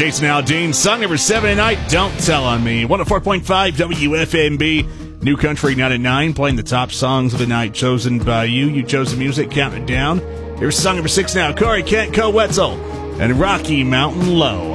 Jason Aldean, song number 7 tonight, Don't Tell on Me. 104.5 WFMB, New Country 99, playing the top songs of the night chosen by you. You chose the music, count it down. Here's song number 6 now, Corey Kent, Co Wetzel, and Rocky Mountain Low.